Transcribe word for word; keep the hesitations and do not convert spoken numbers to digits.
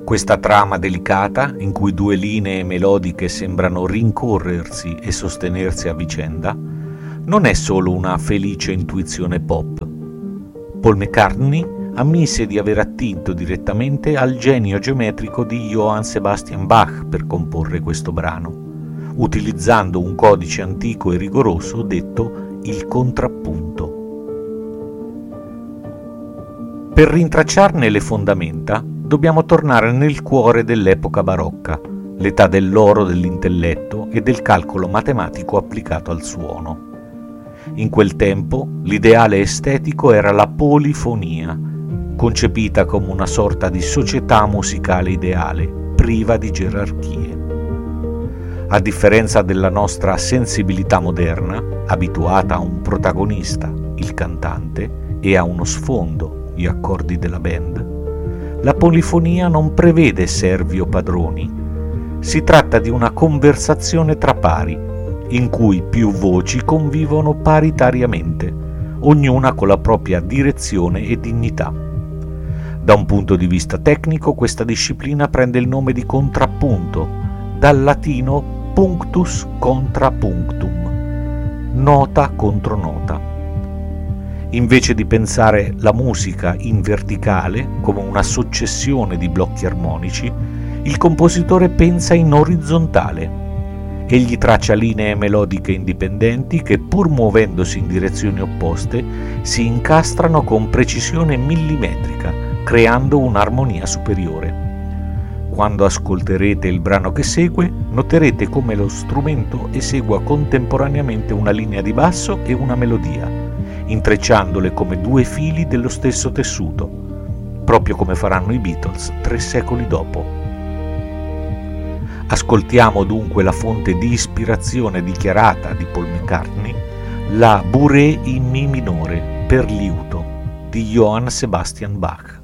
Questa trama delicata, in cui due linee melodiche sembrano rincorrersi e sostenersi a vicenda, non è solo una felice intuizione pop. Paul McCartney ammise di aver attinto direttamente al genio geometrico di Johann Sebastian Bach per comporre questo brano, utilizzando un codice antico e rigoroso detto il contrappunto. Per rintracciarne le fondamenta, dobbiamo tornare nel cuore dell'epoca barocca, l'età dell'oro dell'intelletto e del calcolo matematico applicato al suono. In quel tempo l'ideale estetico era la polifonia, concepita come una sorta di società musicale ideale, priva di gerarchie. A differenza della nostra sensibilità moderna, abituata a un protagonista, il cantante, e a uno sfondo, gli accordi della band, la polifonia non prevede servi o padroni. Si tratta di una conversazione tra pari, in cui più voci convivono paritariamente, ognuna con la propria direzione e dignità. Da un punto di vista tecnico, questa disciplina prende il nome di contrappunto, dal latino punctus contra punctum, nota contro nota. Invece di pensare la musica in verticale, come una successione di blocchi armonici, il compositore pensa in orizzontale. Egli traccia linee melodiche indipendenti che, pur muovendosi in direzioni opposte, si incastrano con precisione millimetrica, creando un'armonia superiore. Quando ascolterete il brano che segue, noterete come lo strumento esegua contemporaneamente una linea di basso e una melodia, intrecciandole come due fili dello stesso tessuto, proprio come faranno i Beatles tre secoli dopo. Ascoltiamo dunque la fonte di ispirazione dichiarata di Paul McCartney, la Bourrée in Mi minore per liuto di Johann Sebastian Bach.